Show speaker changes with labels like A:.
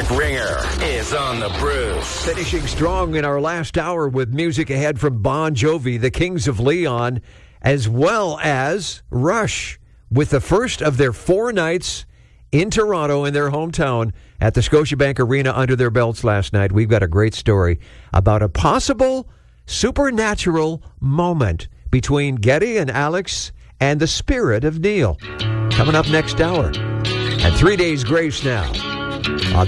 A: Rick Ringer is on the Bruce.
B: Finishing strong in our last hour with music ahead from Bon Jovi, the Kings of Leon, as well as Rush, with the first of their 4 nights in Toronto, in their hometown, at the Scotiabank Arena under their belts last night. We've got a great story about a possible supernatural moment between Geddy and Alex and the spirit of Neil. Coming up next hour. And 3 Days Grace now.